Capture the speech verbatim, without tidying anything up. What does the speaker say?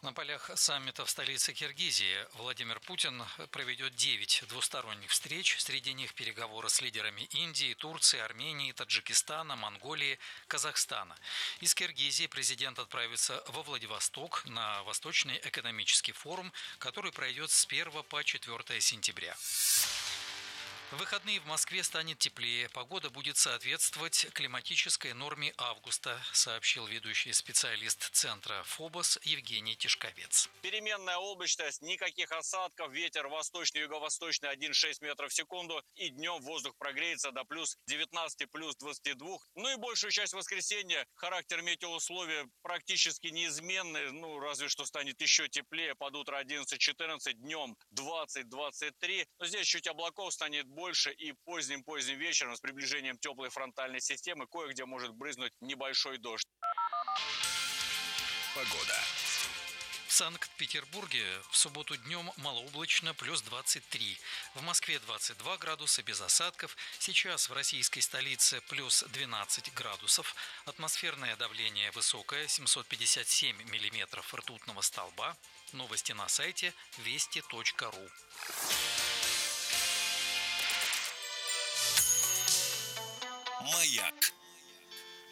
На полях саммита в столице Киргизии Владимир Путин проведет девять двусторонних встреч. Среди них переговоры с лидерами Индии, Турции, Армении, Таджикистана, Монголии, Казахстана. Из Киргизии президент отправится во Владивосток на Восточный экономический форум, который пройдет с первого по четвёртое сентября. В выходные в Москве станет теплее. Погода будет соответствовать климатической норме августа, сообщил ведущий специалист центра ФОБОС Евгений Тишковец. Переменная облачность, никаких осадков, ветер восточно-юго-восточный один и шесть метров в секунду. И днем воздух прогреется до плюс девятнадцати, плюс двадцати двух. Ну и большую часть воскресенья характер метеоусловий практически неизменный. Ну, разве что станет еще теплее. Под утро одиннадцать-четырнадцать, днем двадцать-двадцать три. Но здесь чуть облаков станет больше, и поздним-поздним вечером с приближением теплой фронтальной системы кое-где может брызнуть небольшой дождь. Погода. В Санкт-Петербурге в субботу днем малооблачно, плюс двадцать три. В Москве двадцать два градуса, без осадков. Сейчас в российской столице плюс двенадцать градусов. Атмосферное давление высокое, семьсот пятьдесят семь миллиметров ртутного столба. Новости на сайте вести точка ру. Маяк.